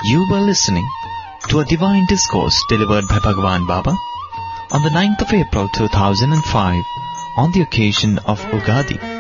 You were listening to a divine discourse delivered by Bhagwan Baba on the 9th of April 2005 on the occasion of Ugadi.